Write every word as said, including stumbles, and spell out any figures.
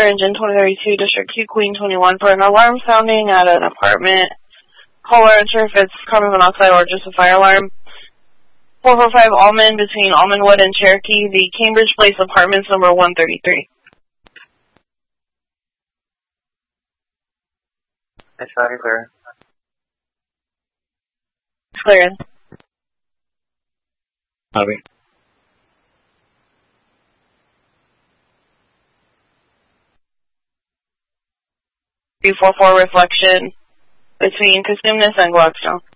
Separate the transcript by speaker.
Speaker 1: Engine twenty thirty-two, District two, Queen twenty-one, for an alarm sounding at an apartment. Caller answer if it's carbon monoxide or just a fire alarm. four four five Almond between Almondwood and Cherokee, the Cambridge Place Apartments, number one thirty-three.
Speaker 2: It's very clear.
Speaker 1: It's cleared.
Speaker 2: Copy.
Speaker 1: three four four Reflection between Cosumnes and Gladstone.